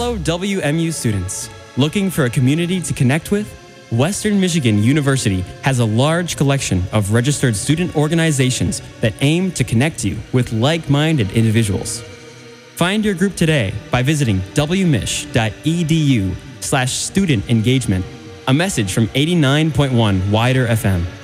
Fellow WMU students, looking for a community to connect with? Western Michigan University has a large collection of registered student organizations that aim to connect you with like-minded individuals. Find your group today by visiting wmich.edu/student engagement. A message from 89.1 Wider FM.